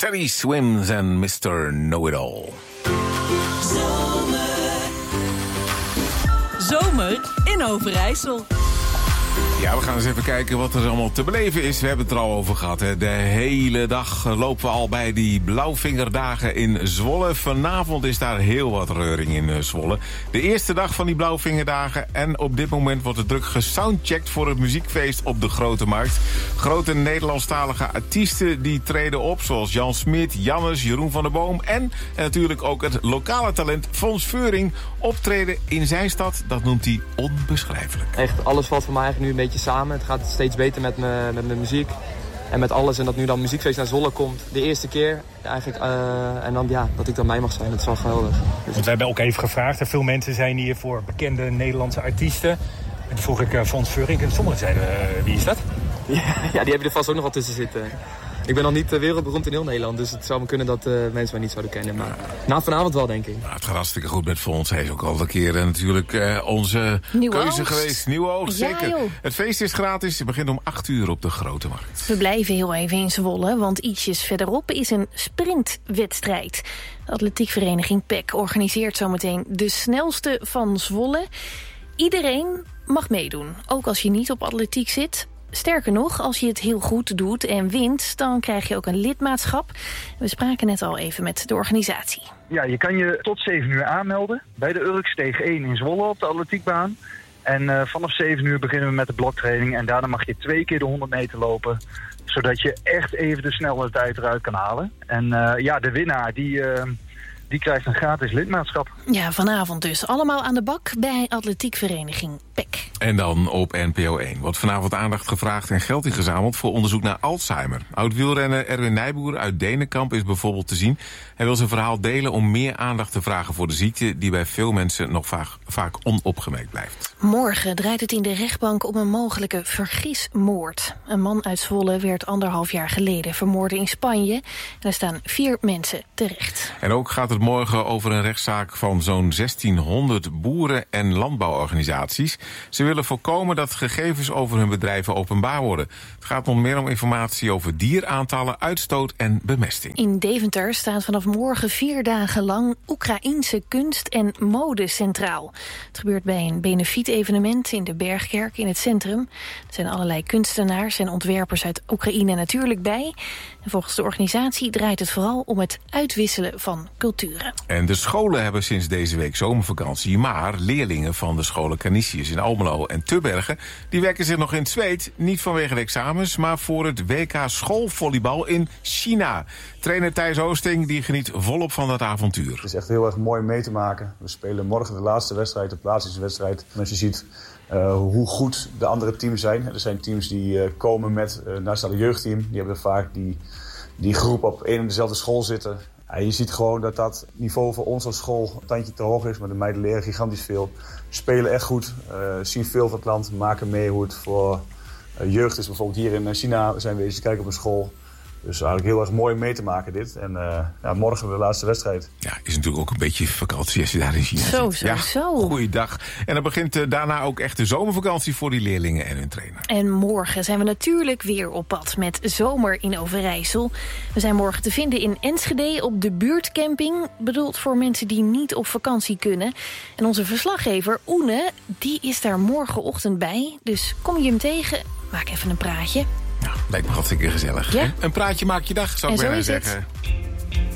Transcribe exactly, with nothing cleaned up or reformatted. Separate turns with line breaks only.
Teddy Swims en mister Know-It-All.
Zomer. Zomer in Overijssel.
Ja, we gaan eens even kijken wat er allemaal te beleven is. We hebben het er al over gehad. Hè. De hele dag lopen we al bij die Blauwvingerdagen in Zwolle. Vanavond is daar heel wat reuring in uh, Zwolle. De eerste dag van die Blauwvingerdagen. En op dit moment wordt er druk gesoundcheckt voor het muziekfeest op de Grote Markt. Grote Nederlandstalige artiesten die treden op. Zoals Jan Smit, Jannes, Jeroen van der Boom. En, en natuurlijk ook het lokale talent Fons Veuring. Optreden in zijn stad, dat noemt hij onbeschrijfelijk.
Echt, alles valt voor mij eigenlijk nu een beetje samen. Het gaat steeds beter met mijn met mijn muziek. En met alles. En dat nu dan muziekfeest naar Zwolle komt. De eerste keer eigenlijk. Uh, en dan ja, dat ik dan mij mag zijn. Dat is wel geweldig. Dus...
We hebben ook even gevraagd. En veel mensen zijn hier voor bekende Nederlandse artiesten. En toen vroeg ik uh, Fons Veuring. En sommigen zeiden, uh, wie is dat?
Ja, ja, die hebben er vast ook nog wel tussen zitten. Ik ben nog niet uh, wereldberoemd in heel Nederland. Dus het zou me kunnen dat uh, mensen mij niet zouden kennen. Maar na vanavond wel, denk ik.
Nou, het gaat hartstikke goed met Fons. Hij is ook al een keer uh, natuurlijk uh, onze
Nieuwe
keuze
oogst.
geweest. Nieuwe oogst,
Ja,
zeker.
joh.
Het feest is gratis. Het begint om acht uur op de Grote Markt.
We blijven heel even in Zwolle, want ietsjes verderop is een sprintwedstrijd. De atletiekvereniging P E C organiseert zometeen de snelste van Zwolle. Iedereen mag meedoen, ook als je niet op atletiek zit. Sterker nog, als je het heel goed doet en wint, dan krijg je ook een lidmaatschap. We spraken net al even met de organisatie.
Ja, je kan je tot zeven uur aanmelden bij de Urksteeg één in Zwolle op de atletiekbaan. En uh, vanaf zeven uur beginnen we met de bloktraining en daarna mag je twee keer de honderd meter lopen, zodat je echt even de snelle tijd eruit kan halen. En uh, ja, de winnaar die, uh, die krijgt een gratis lidmaatschap.
Ja, vanavond dus. Allemaal aan de bak bij atletiekvereniging P E C.
En dan op N P O één wordt vanavond aandacht gevraagd en geld ingezameld voor onderzoek naar Alzheimer. Oud-wielrenner Erwin Nijboer uit Denenkamp is bijvoorbeeld te zien. Hij wil zijn verhaal delen om meer aandacht te vragen voor de ziekte die bij veel mensen nog vaak, vaak onopgemerkt blijft.
Morgen draait het in de rechtbank om een mogelijke vergismoord. Een man uit Zwolle werd anderhalf jaar geleden vermoord in Spanje. En er staan vier mensen terecht.
En ook gaat het morgen over een rechtszaak van zo'n zestienhonderd boeren- en landbouworganisaties. Ze willen voorkomen dat gegevens over hun bedrijven openbaar worden. Het gaat onder meer om informatie over dieraantallen, uitstoot en bemesting.
In Deventer staat vanaf morgen vier dagen lang Oekraïense kunst en mode centraal. Het gebeurt bij een benefiet-evenement in de Bergkerk in het centrum. Er zijn allerlei kunstenaars en ontwerpers uit Oekraïne natuurlijk bij. En volgens de organisatie draait het vooral om het uitwisselen van culturen.
En de scholen hebben sinds deze week zomervakantie, maar leerlingen van de scholen Canisius in Almelo en Tubbergen, die werken zich nog in het zweet, niet vanwege de examens, maar voor het W K schoolvolleybal in China. Trainer Thijs Oosting die geniet volop van dat avontuur.
Het is echt heel erg mooi mee te maken. We spelen morgen de laatste wedstrijd, de plaatsingswedstrijd. En als je ziet uh, hoe goed de andere teams zijn. Er zijn teams die uh, komen met, uh, naast het jeugdteam, die hebben vaak die, die groep op één en dezelfde school zitten. En je ziet gewoon dat dat niveau voor ons als school een tandje te hoog is. Maar de meiden leren gigantisch veel. Spelen echt goed, uh, zien veel van het land, maken mee hoe het voor uh, jeugd is. Bijvoorbeeld hier in China zijn we eens kijken op een school. Dus eigenlijk heel erg mooi mee te maken dit. En uh, ja, morgen de laatste wedstrijd.
Ja, is natuurlijk ook een beetje vakantie als je daar in China
Zo,
zit.
zo,
ja,
zo.
Goeiedag. En dan begint uh, daarna ook echt de zomervakantie voor die leerlingen en hun trainer.
En morgen zijn we natuurlijk weer op pad met Zomer in Overijssel. We zijn morgen te vinden in Enschede op de buurtcamping. Bedoeld voor mensen die niet op vakantie kunnen. En onze verslaggever Oene, die is daar morgenochtend bij. Dus kom je hem tegen, maak even een praatje.
Nou, lijkt me hartstikke gezellig.
Ja.
Hè? Een praatje maakt je dag, zou ik
En zo
bijna
is het.
zeggen.